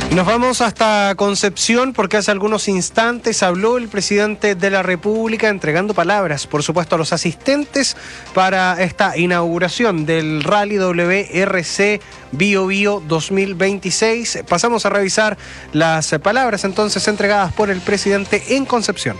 Nos vamos hasta Concepción porque hace algunos instantes habló el presidente de la República entregando palabras, por supuesto, a los asistentes para esta inauguración del Rally WRC Bio Bio 2026. Pasamos a revisar las palabras entonces entregadas por el presidente en Concepción.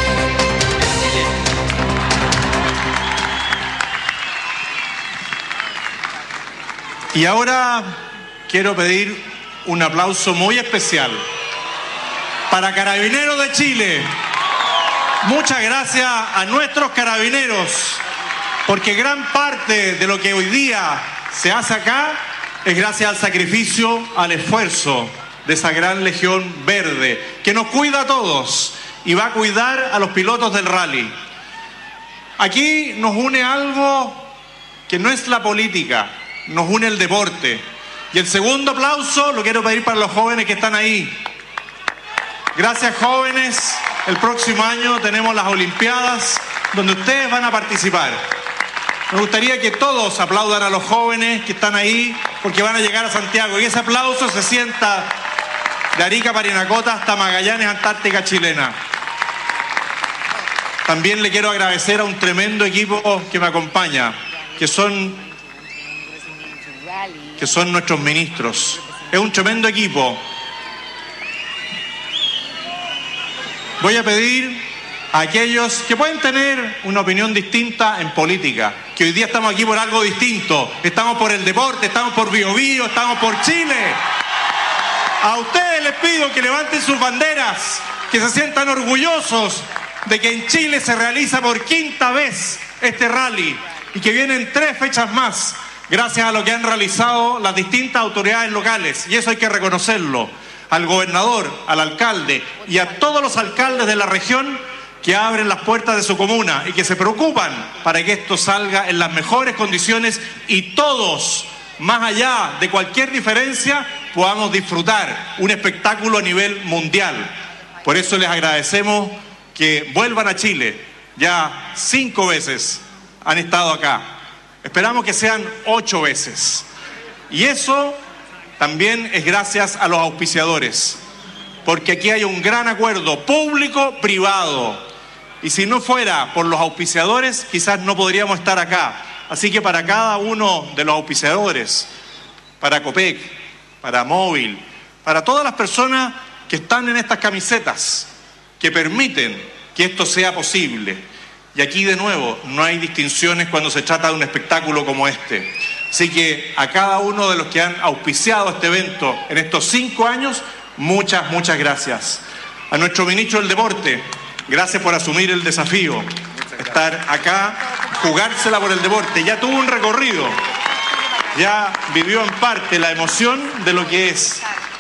Y ahora quiero pedir un aplauso muy especial para Carabineros de Chile. Muchas gracias a nuestros carabineros, porque gran parte de lo que hoy día se hace acá es gracias al sacrificio, al esfuerzo de esa gran Legión Verde, que nos cuida a todos y va a cuidar a los pilotos del rally. Aquí nos une algo que no es la política, nos une el deporte. Y el segundo aplauso lo quiero pedir para los jóvenes que están ahí. Gracias, jóvenes. El próximo año tenemos las Olimpiadas donde ustedes van a participar. Me gustaría que todos aplaudan a los jóvenes que están ahí porque van a llegar a Santiago. Y ese aplauso se sienta de Arica, Parinacota hasta Magallanes, Antártica Chilena. También le quiero agradecer a un tremendo equipo que me acompaña, que son nuestros ministros. Es un tremendo equipo. Voy a pedir a aquellos que pueden tener una opinión distinta en política, que hoy día estamos aquí por algo distinto. Estamos por el deporte, estamos por Bio Bio, estamos por Chile. A ustedes les pido que levanten sus banderas, que se sientan orgullosos de que en Chile se realiza por quinta vez este rally y que vienen 3 fechas más, gracias a lo que han realizado las distintas autoridades locales, y eso hay que reconocerlo, al gobernador, al alcalde y a todos los alcaldes de la región que abren las puertas de su comuna y que se preocupan para que esto salga en las mejores condiciones y todos, más allá de cualquier diferencia, podamos disfrutar un espectáculo a nivel mundial. Por eso les agradecemos que vuelvan a Chile. Ya 5 veces han estado acá. Esperamos que sean 8 veces. Y eso también es gracias a los auspiciadores, porque aquí hay un gran acuerdo público-privado. Y si no fuera por los auspiciadores, quizás no podríamos estar acá. Así que para cada uno de los auspiciadores, para Copec, para Móvil, para todas las personas que están en estas camisetas, que permiten que esto sea posible. Y aquí de nuevo, no hay distinciones cuando se trata de un espectáculo como este. Así que a cada uno de los que han auspiciado este evento en estos 5 años, muchas gracias. A nuestro ministro del Deporte, gracias por asumir el desafío, estar acá, jugársela por el deporte. Ya tuvo un recorrido, ya vivió en parte la emoción de lo que es.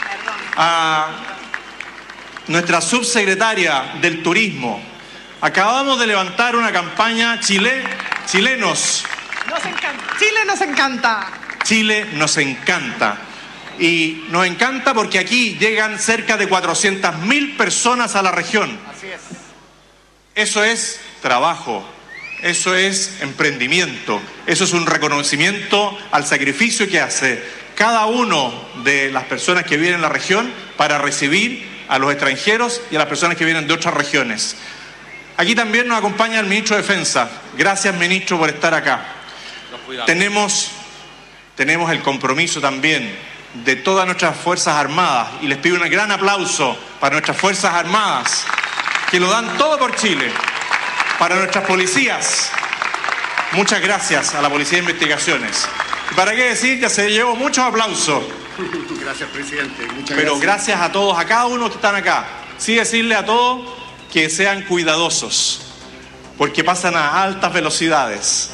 A nuestra subsecretaria del Turismo, acabamos de levantar una campaña chilenos. Chile nos encanta. Chile nos encanta. Y nos encanta porque aquí llegan cerca de 400.000 personas a la región. Así es. Eso es trabajo, eso es emprendimiento, eso es un reconocimiento al sacrificio que hace cada uno de las personas que viven en la región para recibir a los extranjeros y a las personas que vienen de otras regiones. Aquí también nos acompaña el ministro de Defensa. Gracias, ministro, por estar acá. Tenemos el compromiso también de todas nuestras Fuerzas Armadas y les pido un gran aplauso para nuestras Fuerzas Armadas, que lo dan todo por Chile. Para nuestras policías, muchas gracias a la Policía de Investigaciones. Y para qué decir, ya se llevó muchos aplausos. Gracias, presidente. Muchas Pero gracias a todos, a cada uno que están acá. Sí decirle a todos que sean cuidadosos, porque pasan a altas velocidades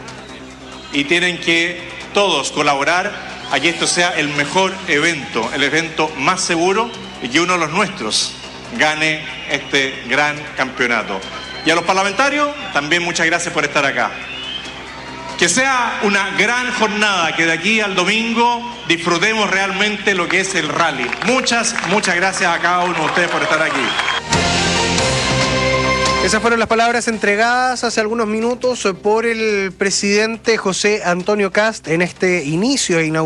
y tienen que todos colaborar a que esto sea el mejor evento, el evento más seguro y que uno de los nuestros gane este gran campeonato. Y a los parlamentarios también muchas gracias por estar acá. Que sea una gran jornada, que de aquí al domingo disfrutemos realmente lo que es el rally. Muchas gracias a cada uno de ustedes por estar aquí. Esas fueron las palabras entregadas hace algunos minutos por el presidente José Antonio Kast en este inicio de inauguración